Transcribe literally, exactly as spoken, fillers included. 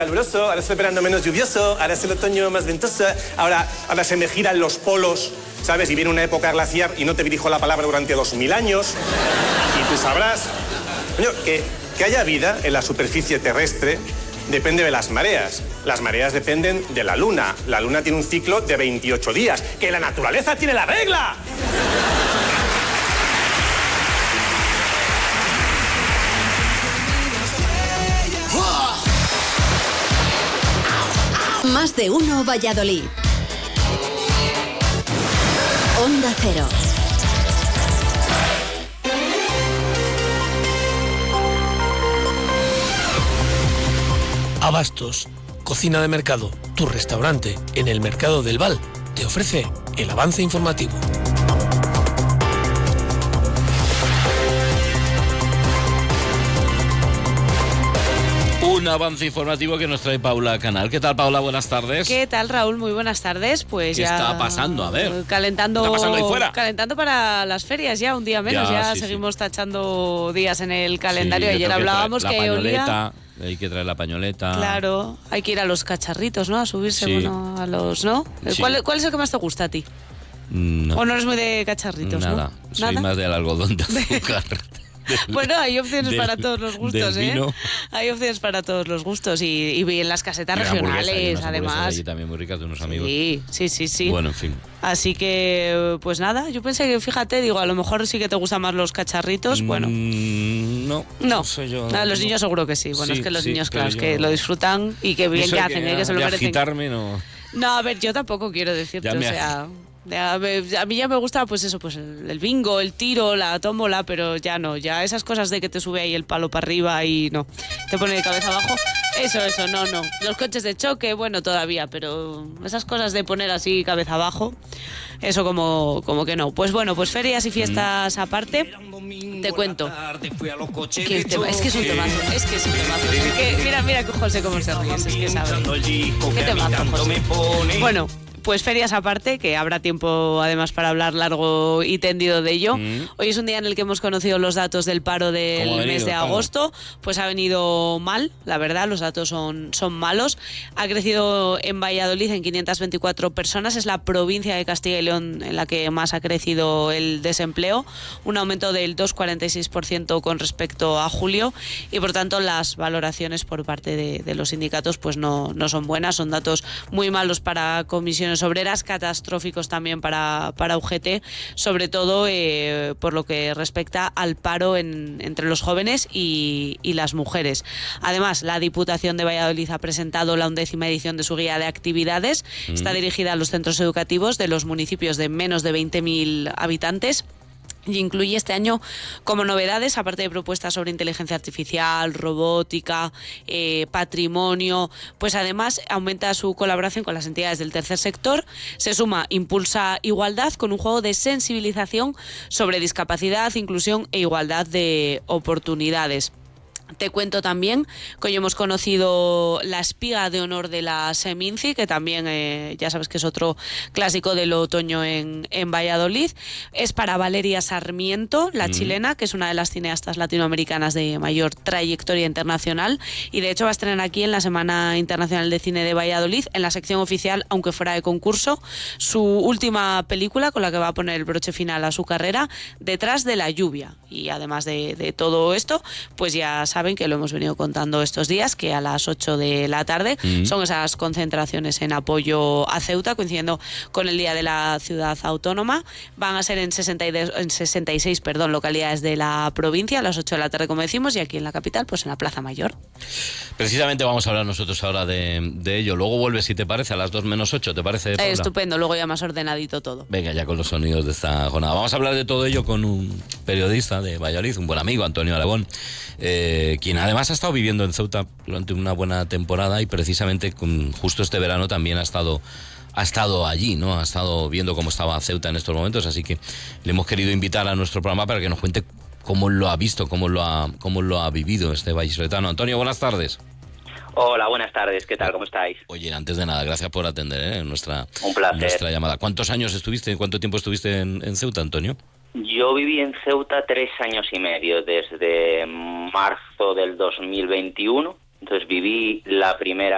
Caluroso, ahora es el verano menos lluvioso, ahora es el otoño más ventoso, ahora, ahora se me giran los polos, ¿sabes? Y viene una época glaciar y no te dirijo la palabra durante dos mil años. Y tú sabrás, coño, que, que haya vida en la superficie terrestre depende de las mareas. Las mareas dependen de la luna. La luna tiene un ciclo de veintiocho días. ¡Que la naturaleza tiene la regla! Más de uno Valladolid. Onda Cero. Abastos, cocina de mercado, tu restaurante en el Mercado del Val te ofrece el avance informativo. Un avance informativo que nos trae Paula Canal. ¿Qué tal, Paula? Buenas tardes. ¿Qué tal, Raúl? Muy buenas tardes. Pues ¿Qué ya está pasando? A ver. Calentando, ¿Qué está pasando ahí fuera? Calentando para las ferias ya, un día menos. Ya, Ya, sí, seguimos sí. tachando días en el calendario. Sí, yo Ayer tengo que hablábamos traer que la olía... pañoleta, hay que traer la pañoleta. Claro, hay que ir a los cacharritos, ¿no? A subirse, Sí. bueno, a los... ¿no? Sí. ¿Cuál, ¿Cuál es el que más te gusta a ti? No, ¿O no eres muy de cacharritos? nada. ¿no? Soy ¿Nada? más del algodón de azúcar. Del- Bueno, hay opciones del- para todos los gustos, del ¿eh? vino. Hay opciones para todos los gustos y, y en las casetas Y una hamburguesa, y regionales, unas hamburguesas además. allí también muy ricas de unos amigos. Sí, sí, sí, sí. Bueno, en fin. Así que, pues nada, yo pensé que, fíjate, digo, a lo mejor sí que te gustan más los cacharritos, bueno. Mm, no, No, soy yo. a los no. niños seguro que sí. Bueno, Sí, es que los sí, niños, pero claro, es yo que no. lo disfrutan y que bien Eso que de hacen, ¿eh? que se lo de merecen. agitarme, no. No, a ver, yo tampoco quiero decirte, Ya o me sea... de- A, ver, a mí ya me gusta, pues eso, pues el, el bingo, el tiro, la tómbola, pero ya no, ya esas cosas de que te sube ahí el palo para arriba y no, te pone de cabeza abajo, eso, eso, no, no. Los coches de choque, bueno, todavía, pero esas cosas de poner así cabeza abajo, eso como, como que no. Pues bueno, pues ferias y fiestas aparte, te cuento. Que el tema- es que es un temazo, es que es un temazo. Es que, mira, mira que José cómo se ríe, es que sabe. Qué temazo, José. Bueno, pues ferias aparte, que habrá tiempo además para hablar largo y tendido de ello. Mm. Hoy es un día en el que hemos conocido los datos del paro del ¿Cómo ha venido mes de el paro? agosto. Pues ha venido mal, la verdad, los datos son, son malos. Ha crecido en Valladolid en quinientas veinticuatro personas, es la provincia de Castilla y León en la que más ha crecido el desempleo, un aumento del dos coma cuarenta y seis por ciento con respecto a julio y por tanto las valoraciones por parte de, de los sindicatos pues no, no son buenas, son datos muy malos para comisiones obreras, catastróficos también para, para U G T, sobre todo eh, por lo que respecta al paro en, entre los jóvenes y, y las mujeres. Además, la Diputación de Valladolid ha presentado la undécima edición de su guía de actividades. Mm. Está dirigida a los centros educativos de los municipios de menos de veinte mil habitantes. Y incluye este año como novedades, aparte de propuestas sobre inteligencia artificial, robótica, eh, patrimonio, pues además aumenta su colaboración con las entidades del tercer sector, se suma Impulsa Igualdad con un juego de sensibilización sobre discapacidad, inclusión e igualdad de oportunidades. Te cuento también que hoy hemos conocido la espiga de honor de la Seminci, que también eh, ya sabes que es otro clásico del otoño en, en Valladolid. Es para Valeria Sarmiento, la mm. chilena, que es una de las cineastas latinoamericanas de mayor trayectoria internacional y de hecho va a estrenar aquí en la Semana Internacional de Cine de Valladolid, en la sección oficial, aunque fuera de concurso, su última película con la que va a poner el broche final a su carrera, Detrás de la lluvia. Y además de, de todo esto, pues ya sabes saben que lo hemos venido contando estos días, que a las ocho de la tarde mm. son esas concentraciones en apoyo a Ceuta, coincidiendo con el Día de la Ciudad Autónoma. Van a ser en, sesenta y dos, en sesenta y seis perdón, localidades de la provincia, a las ocho de la tarde, como decimos, y aquí en la capital, pues en la Plaza Mayor. Precisamente vamos a hablar nosotros ahora de, de ello. Luego vuelves, si te parece, a las dos menos ocho, ¿te parece, Paula? Eh, estupendo, luego ya más ordenadito todo. Venga, ya con los sonidos de esta jornada. Vamos a hablar de todo ello con un periodista de Valladolid, un buen amigo, Antonio Aragón, eh, quien además ha estado viviendo en Ceuta durante una buena temporada y precisamente con, justo este verano también ha estado ha estado allí, ¿no? Ha estado viendo cómo estaba Ceuta en estos momentos, así que le hemos querido invitar a nuestro programa para que nos cuente cómo lo ha visto, cómo lo ha, cómo lo ha vivido este vallisoletano. Antonio, buenas tardes. Hola, buenas tardes, ¿qué tal? ¿Cómo estáis? Oye, antes de nada, gracias por atender ¿eh? nuestra, Un placer. nuestra llamada. ¿Cuántos años estuviste, cuánto tiempo estuviste en, en Ceuta, Antonio? Yo viví en Ceuta tres años y medio, desde marzo del dos mil veintiuno. Entonces viví la primera